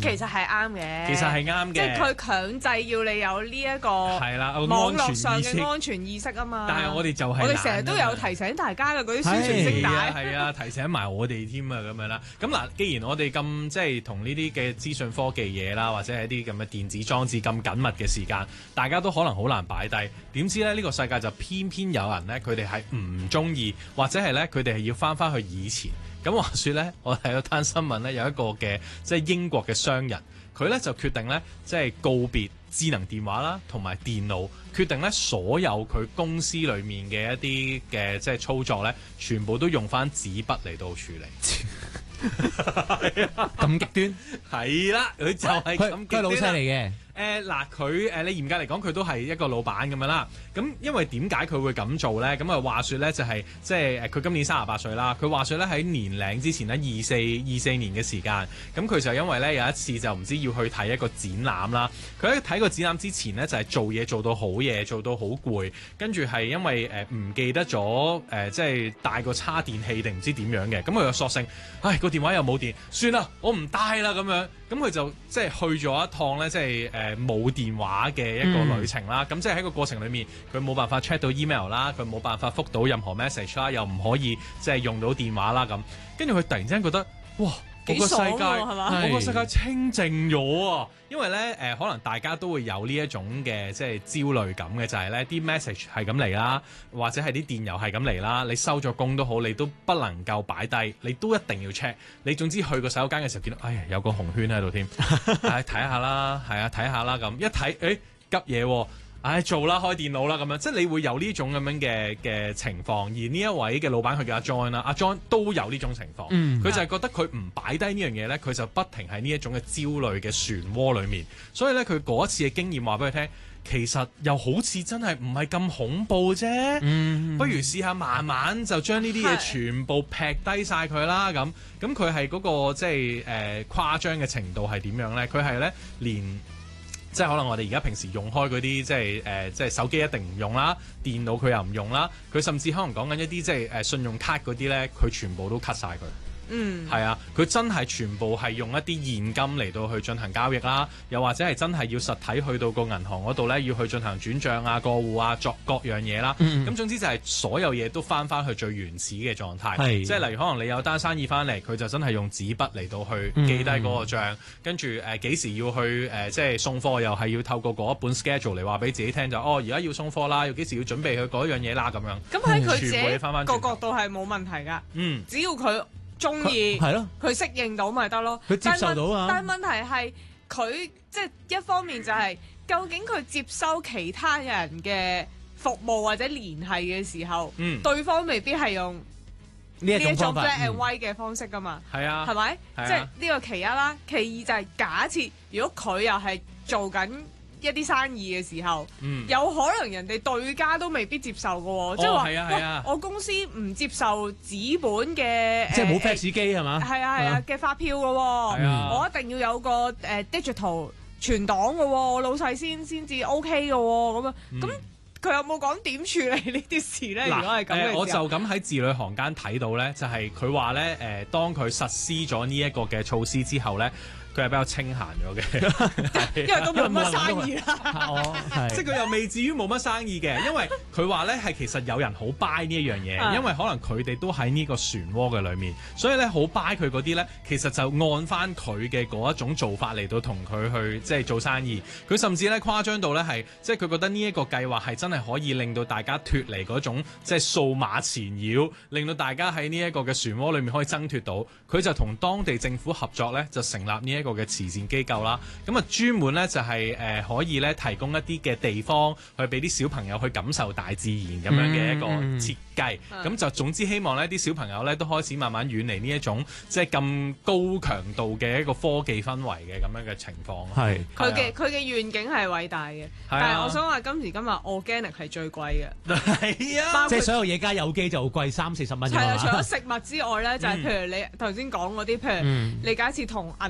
其實係啱嘅， 其實係啱嘅， 即係佢強制要你有呢一個係啦， 網絡上嘅安全意識啊嘛。 但係我哋就係我哋成日都有提醒大家嘅嗰啲宣傳聲帶， 係啊，提醒埋我哋添啊咁樣啦。咁嗱，既然我哋咁即係同呢啲嘅資訊科技嘢啦，或者係一啲咁嘅電子裝置咁緊密嘅時間，大家都可能好難擺低。點知咧呢個世界就偏偏有人咧，佢哋係唔中意，或者係咧佢哋係要翻去以前。咁話說咧，我睇咗單新聞咧，有一個嘅即係英國嘅商人，佢咧就決定咧即係告別智能電話啦，同埋電腦，決定咧所有佢公司裏面嘅一啲嘅即係操作咧，全部都用翻紙筆嚟到處理。 咁極端係啦，佢就係咁極端啦。 佢係老細嚟嘅。 嗱，佢你嚴格嚟講，佢都係一個老闆咁樣啦。咁因為點解佢會咁做咧？咁啊話說咧，就係即係佢今年38歲啦。佢話說咧喺年零之前咧24年嘅時間，咁佢就因為咧有一次就唔知要去睇一個展覽啦。佢喺睇個展覽之前咧就係做嘢做到好夜，做到好攰，跟住係因為唔記得咗即係帶個叉電器定唔知點樣嘅，咁佢就索性，個電話又冇電，算啦，我唔帶啦咁樣。咁佢就即係去咗一趟咧，即係冇電話嘅一個旅程啦。咁即係喺個過程裏面，佢冇辦法 check 到 email 啦，佢冇辦法覆到任何 message 啦，又唔可以即係用到電話啦咁。跟住佢突然之間覺得，哇！我個世界，我個世界清靜咗啊！因為咧可能大家都會有呢一種嘅即係焦慮感嘅，就係咧啲 message 係咁嚟啦，或者係啲電郵係咁嚟啦。你收咗工都好，你都不能夠擺低，你都一定要 check。你總之去個洗手間嘅時候見到，有個紅圈喺度添，睇下啦，係啊，睇下啦咁，一睇急嘢喎。做啦，開電腦啦咁樣，即係你會有呢種咁樣嘅情況。而呢一位嘅老闆佢叫阿 John 啦，阿 John 都有呢種情況。佢就係覺得佢唔擺低呢樣嘢咧，佢就不停喺呢一種嘅焦慮嘅漩渦裏面。所以咧，佢嗰一次嘅經驗話俾佢聽，其實又好似真係唔係咁恐怖啫。不如試下慢慢就將呢啲嘢全部劈低晒佢啦。咁佢係嗰個即係誇張嘅程度係點樣咧？佢係咧連。即係可能我哋而家平時用開嗰啲即係手機一定唔用啦，電腦佢又唔用啦，佢甚至可能講緊一啲即係信用卡嗰啲咧，佢全部都 cut 晒佢。係啊，佢真係全部係用一啲現金嚟到去進行交易啦，又或者係真係要實體去到個銀行嗰度咧，要去進行轉帳啊、過戶啊、作各樣嘢啦。咁總之就係所有嘢都翻去最原始嘅狀態。即係例如可能你有單生意翻嚟，佢就真係用紙筆嚟到去記低嗰個帳，跟住幾時要去即係送貨，又係要透過嗰一本 schedule 嚟話俾自己聽，就而家要送貨啦，要幾時要準備去嗰樣嘢啦咁樣。 咁喺佢自己個角度係冇問題㗎。只要佢中意係咯，佢適應到咪得咯， 佢接受到啊。 但係問題係佢即係一方面就係究竟佢接收其他人嘅服務或者聯繫嘅時候，對方未必係用呢一種 black and white 嘅方式㗎嘛。係啊，係咪？即係呢個其一啦。其二就係假設如果佢又係做緊一啲生意嘅時候，有可能人哋對家都未必接受嘅喎，即係話，我公司唔接受紙本嘅， 即係冇 fax 機係嘛？ 係啊嘅發票嘅喎，我一定要有個digital 存檔嘅喎，我老細先至 OK 嘅喎，咁啊，咁佢有冇講點處理呢啲事咧？如果係咁嘅時候， 我就咁喺字裏行間睇到咧，就係佢話咧，當佢實施咗呢一個嘅措施之後咧。佢係比較清閒咗嘅， 因為都冇乜生意啦。 即係佢又未至於冇乜生意嘅，因為佢話咧係其實有人好 buy 呢一樣嘢，因為可能佢哋都喺呢個漩渦嘅裏面，所以咧好 buy 佢嗰啲咧，其實就按翻佢嘅嗰一種做法嚟到同佢去即係做生意。佢甚至咧誇張到咧係，即係佢覺得呢一個計劃係真係可以令到大家脫離嗰種即係數碼纏繞，令到大家喺呢一個嘅漩渦裏面可以掙脫到。佢就同當地政府合作咧，就成立呢一個嘅慈善機構啦，咁啊專門咧就係可以咧提供一啲嘅地方去俾啲小朋友去感受大自然咁樣嘅一個設計，咁就總之希望咧啲小朋友咧都開始慢慢遠離呢一種即係咁高強度嘅一個科技氛圍嘅咁樣嘅情況。 係佢嘅願景係偉大嘅，但係我想話今時今日 organic 係最貴嘅。 係啊， 即係所有嘢加有機就貴30-40蚊。 係啊，除咗食物之外咧，就係譬如你頭先講嗰啲，譬如你假設同銀行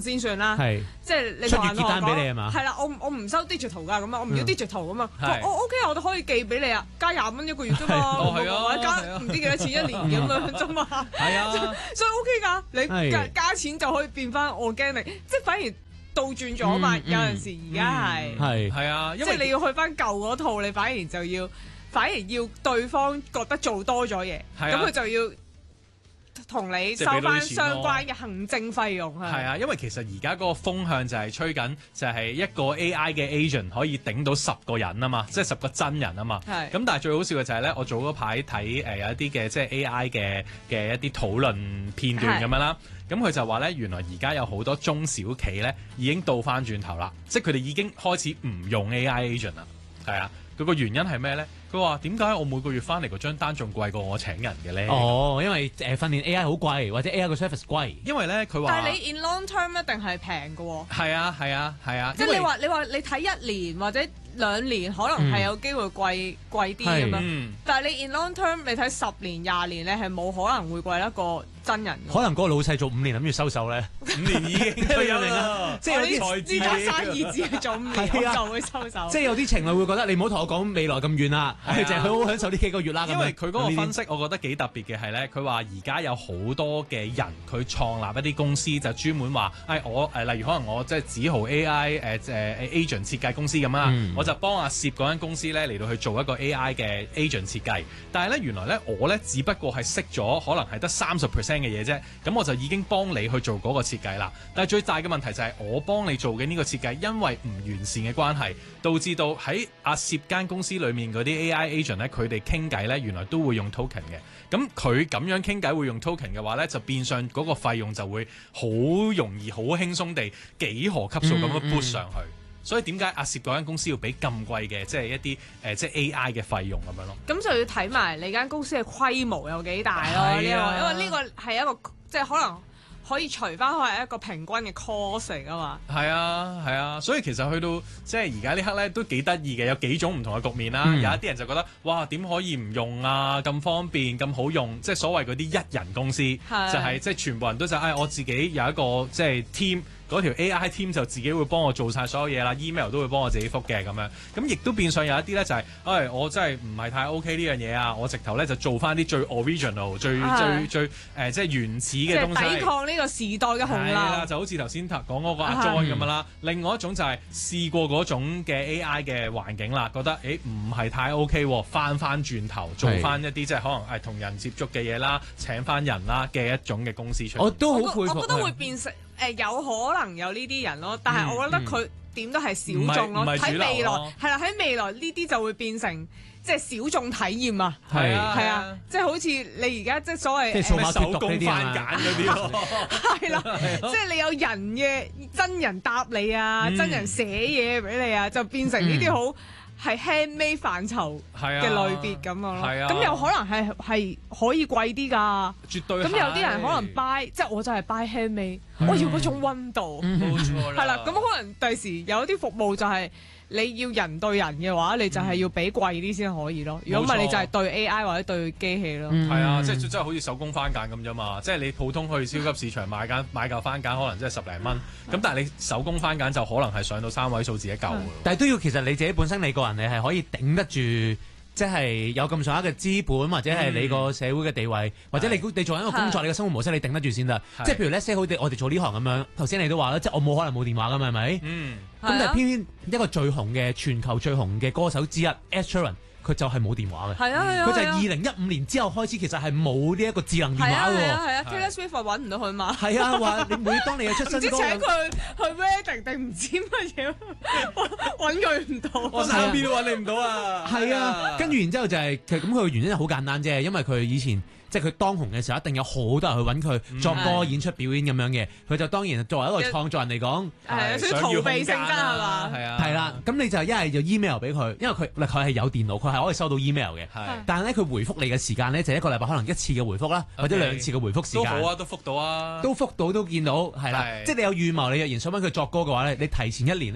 先算啦。 係即係你出同銀行月結單俾你係嘛？ 係啦，我唔收 digital 㗎，咁啊，我唔要 digital 㗎嘛。 係我 OK 啊，我哋可以寄俾你啊，加20蚊一個月啫嘛， 係啊或者加唔知幾多錢一年咁樣啫嘛。 係啊， 所以 OK 㗎，你加錢就可以變翻 organic，即係反而倒轉咗嘛。有陣時而家係啊， 即係你要去翻舊嗰套，你反而要對方覺得做多咗嘢，咁佢就要同你收翻相關嘅行政費用。 係啊，因為其實而家嗰個風向就係吹緊，就係一個 AI 嘅 agent 可以頂到10個人啊嘛，即係10個真人啊嘛。咁但係最好笑嘅就係咧，我早嗰排睇有一啲嘅即係 AI 嘅一啲討論片段咁樣啦。咁佢就話咧，原來而家有好多中小企咧已經倒翻轉頭啦，即係佢哋已經開始唔用 AI agent 啦。係啊，佢個原因係咩咧？佢話點解我每個月翻嚟嗰張單仲貴過我請人嘅咧？ 哦，因為訓練 AI 好貴，或者 AI 個 service 貴。 因為咧佢話， 但係你 in long term 一定係平嘅喎。 係啊係啊係啊， 即係你話你睇1年或者2年，可能係有機會貴啲咁樣。但係你 in long term 你睇10年20年，你係冇可能會貴得過真人。 可能嗰個老細做5年諗住收手咧 ，5年已經退休啦。 即係有啲呢家生意只係做5年就會收手。 即係有啲情侶會覺得你唔好同我講未來咁遠啦，係淨係佢好享受呢幾個月啦。 因為佢嗰個分析，我覺得幾特別嘅係咧，佢話而家有好多嘅人佢創立一啲公司，就專門話我例如可能我即係梓豪 AI agent 設計公司咁啦，我就幫阿攝嗰間公司咧嚟到去做一個 AI 嘅 agent 設計。但係咧原來咧我咧只不過係識咗可能係得30%嘅嘢啫，咁我就已經幫你去做嗰個設計啦。但係最大嘅問題就係我幫你做嘅呢個設計，因為唔完善嘅關係，導致到喺阿攝間公司裡面嗰啲 AI agent 咧，佢哋傾偈咧原來都會用 token 嘅。咁佢咁樣傾偈會用 token 嘅話咧，就變相嗰個費用就會好容易好輕鬆地幾何級數咁樣 push 上去。所以點解阿攝嗰間公司要俾咁貴嘅，即係一啲即係 AI 嘅費用咁樣咯？ 咁就要睇埋你間公司嘅規模有幾大咯。因為呢個係一個即係可能可以除翻開係一個平均嘅 cost 嚟噶嘛。 係啊係啊，所以其實去到即係而家呢刻咧都幾得意嘅，有幾種唔同嘅局面啦。有一啲人就覺得哇，點可以唔用啊？咁方便咁好用，即係所謂嗰啲一人公司，就係即係全部人都就我自己有一個即係 team。嗰條 AI team 就自己會幫我做晒所有嘢啦 ，email 都會幫我自己覆嘅咁樣。咁亦都變相有一啲咧就係、是，我真係唔係太 OK 呢樣嘢啊！我直頭咧就做翻啲最 original、最即係原始嘅東西。即係抵抗呢個時代嘅洪流。係啦， 就好似頭先講嗰個阿 John 咁樣啦。另外一種就係試過嗰種嘅 AI 嘅環境啦，覺得唔係太 OK 喎，翻轉頭做翻一啲即係可能同人接觸嘅嘢啦，請翻人啦嘅一種嘅公司出嚟。 我都好佩服。 我覺得會變成。有可能有呢啲人咯，但係我覺得佢點都係小眾咯。喺未來係啦，喺未來呢啲就會變成即係小眾體驗啊。係啊，即係好似你而家即係所謂手工翻揀嗰啲咯。 係啦，即係你有人嘅真人答你啊，真人寫嘢俾你啊，就變成呢啲好係 handmade 範疇嘅類別咁樣咯。咁有可能係可以貴啲㗎。 絕對。 咁有啲人可能 buy，即係我就係 buy handmade，我要嗰種溫度。 冇錯啦。 係啦，咁可能第時有啲服務就係你要人對人嘅話，你就係要俾貴啲先可以咯。如果唔係，你就係對 AI 或者對機器咯。 係啊，即係真係好似手工番梘咁啫嘛。即係你普通去超級市場買嚿番梘，可能真係10零蚊。咁但係你手工番梘就可能係上到3位數字一嚿嘅。 但係都要其實你自己本身你個人你係可以頂得住。即係有咁上下嘅資本，或者係你個社會嘅地位，或者你做緊一個工作，你嘅生活模式你頂得住先得。即係譬如咧，我哋做呢行咁樣，頭先你都話啦，即係我冇可能冇電話㗎嘛，係咪？咁但係偏偏一個最紅嘅全球最紅嘅歌手之一 Ed Sheeran，佢就係冇電話嘅。佢就係2015年之後開始，其實係冇呢一個智能電話喎。 係啊 Taylor Swift 揾唔到佢嘛？ 係啊，話你每當你嘅出新歌， 唔知請佢去 wedding 定唔知乜嘢，揾佢唔到。 我身邊都揾你唔到啊！ 係啊，跟住然之後就係其實咁，佢嘅原因係好簡單啫，因為佢以前。即係佢當紅嘅時候，一定有好多人去揾佢作歌、演出、表演咁樣嘅。佢就當然作為一個創作人嚟講， 係少逃避性質係嘛？ 係啦，咁你就一係就 email 俾佢，因為佢係有電腦，佢係可以收到 email 嘅。但係咧，佢回覆你嘅時間咧，就一個禮拜可能1次嘅回覆啦，或者2次嘅回覆時間。 都好啊，都覆到啊， 都覆到都見到係啦。即係你有預謀，你若然想揾佢作歌嘅話咧，你提前1年咧。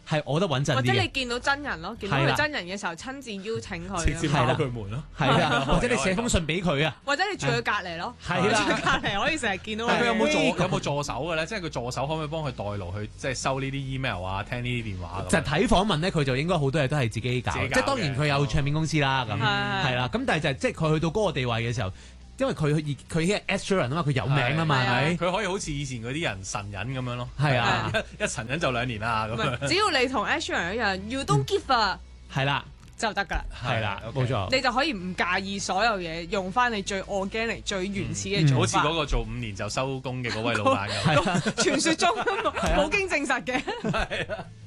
係我覺得穩陣啲嘅。 或者你見到真人咯，見到佢真人嘅時候親自邀請佢， 直接敲佢門咯。 係啊，或者你寫封信俾佢啊， 或者你住佢隔離咯， 係啦， 住佢隔離可以成日見到佢。 佢有冇助手嘅咧？即係佢助手可唔可以幫佢代勞去即係收呢啲 email 啊、聽呢啲電話咁？ 就睇訪問咧，佢就應該好多嘢都係自己搞，即係當然佢有唱片公司啦，咁係啦。咁但係就即係佢去到嗰個地位嘅時候。因為佢係 Ed Sheeran 啊嘛，佢有名啊嘛，係咪？ 佢可以好似以前嗰啲人神人咁樣咯。 係啊， 一神人就2年啦咁樣。 只要你同 Ed Sheeran 一樣，You don't give a 係啦就得㗎啦。 係啦，冇錯。 你就可以唔介意所有嘢，用翻你最 organic、最原始嘅做法。 好似嗰個做5年就收工嘅嗰位老闆咁。 傳説中冇經證實嘅。 係啊。